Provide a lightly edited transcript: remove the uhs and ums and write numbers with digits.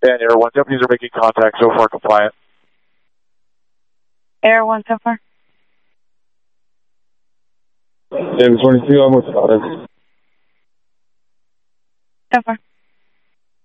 And Air 1 deputies are making contact, so far compliant. Air 1 so far. Davis 22, I'm with Scotland. So far.